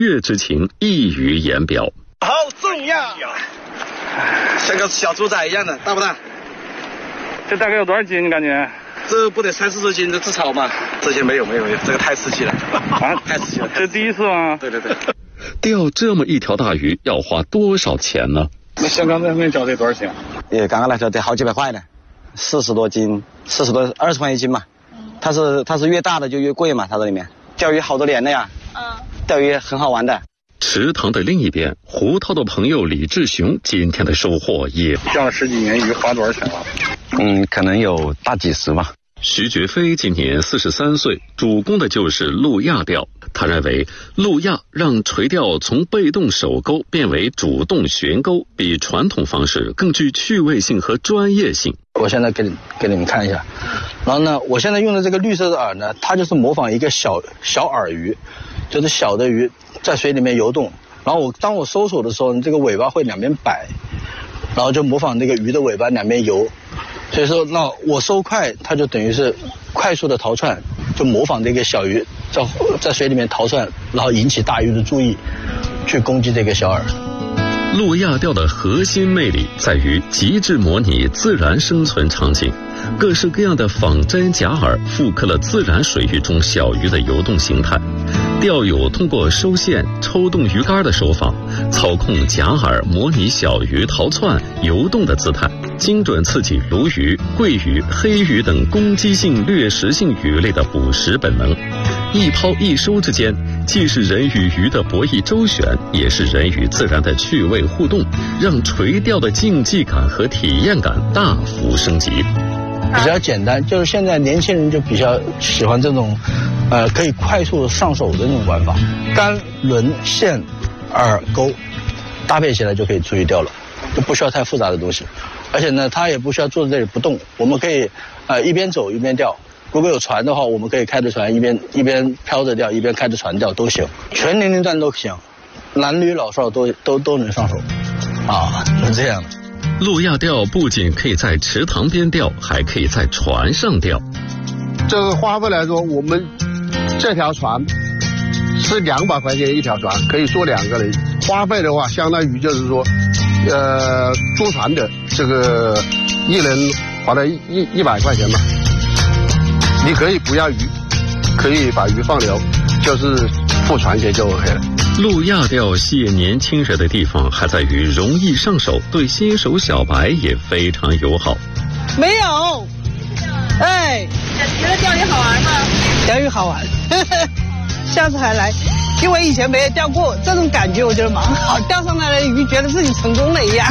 悦之情溢于言表。 好重要，像个小猪仔一样的，大不大？ 这大概有多少斤？你感觉？ 这不得30-40斤的自炒吗？之前没有，这个太刺激了啊！太刺激了， 这第一次吗？ 对。 钓这么一条大鱼要花多少钱呢？ 那香港在那钓得多少钱？ 刚刚来说得好几百块呢，40多斤，40多20块一斤嘛。它是越大的就越贵嘛，它这里面钓鱼好多年了呀。钓鱼很好玩的。 池塘的另一边，胡涛的朋友李志雄今天的收获也钓了10几年鱼，花多少钱了？ 可能有大几十吧。 徐觉飞今年43岁，主攻的就是路亚钓。他认为路亚让垂钓从被动手钩变为主动旋钩，比传统方式更具趣味性和专业性。 我现在给你们看一下，然后呢，我现在用的这个绿色的饵呢，它就是模仿一个小饵鱼，就是小的鱼在水里面游动，然后当我收手的时候，这个尾巴会两边摆，然后就模仿那个鱼的尾巴两边游。所以说，那我收快，它就等于是快速的逃窜，就模仿这个小鱼在水里面逃窜，然后引起大鱼的注意，去攻击这个小饵。 路亚钓的核心魅力在于极致模拟自然生存场景，各式各样的仿真假饵复刻了自然水域中小鱼的游动形态。钓友通过收线、抽动鱼竿的手法，操控假饵模拟小鱼逃窜、游动的姿态，精准刺激鲈鱼、桂鱼、黑鱼等攻击性、掠食性鱼类的捕食本能。一抛一收之间，既是人与鱼的博弈周旋，也是人与自然的趣味互动，让垂钓的竞技感和体验感大幅升级。 比较简单，就是现在年轻人就比较喜欢这种可以快速上手的那种玩法，竿、轮、线、饵、钩搭配起来就可以出去钓了，就不需要太复杂的东西。而且呢，它也不需要坐在这里不动，我们可以一边走一边钓。如果有船的话，我们可以开着船一边飘着钓，一边开着船钓都行，全年龄段都行，男女老少都能上手啊，是这样的。 路亚钓不仅可以在池塘边钓，还可以在船上钓。 这个花费来说，我们这条船是200块钱一条船，可以坐2个人。花费的话，相当于就是说，租船的这个一人花了100块钱嘛。你可以不要鱼，可以把鱼放流，就是付船钱就 OK 了。 路亚钓吸引年轻人的地方还在于容易上手，对新手小白也非常友好。 没有，觉得钓鱼好玩吗？钓鱼好玩，下次还来，因为以前没有钓过，这种感觉我觉得蛮好，钓上来的鱼觉得自己成功了一样，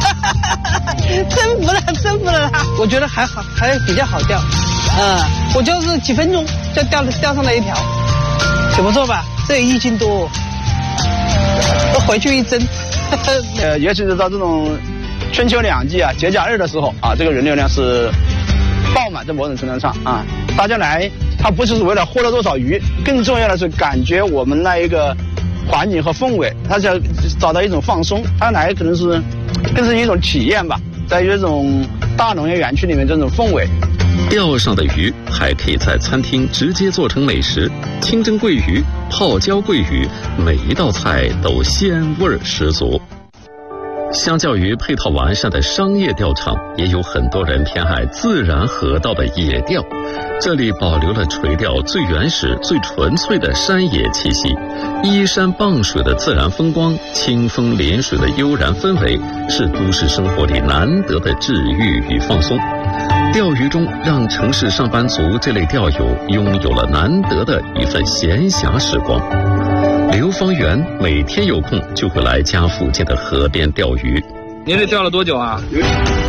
征服了它。我觉得还好，还比较好钓，我就是几分钟就钓上来一条，挺不错吧？这也1斤多。回去一蒸， 尤其是到这种春秋两季啊、节假日的时候啊，这个人流量是爆满，在某种程度上啊，大家来，他不是为了获得多少鱼，更重要的是感觉我们那一个环境和氛围，他想找到一种放松，他来可能是更是一种体验吧，在这种大农业园区里面这种氛围。 钓上的鱼还可以在餐厅直接做成美食，清蒸桂鱼、泡椒桂鱼，每一道菜都鲜味十足。相较于配套完善的商业钓场，也有很多人偏爱自然河道的野钓。这里保留了垂钓最原始、最纯粹的山野气息，依山傍水的自然风光，清风临水的悠然氛围，是都市生活里难得的治愈与放松。钓鱼中让城市上班族这类钓友拥有了难得的一份闲暇时光。刘方圆每天有空就会来家附近的河边钓鱼。 您这钓了多久啊？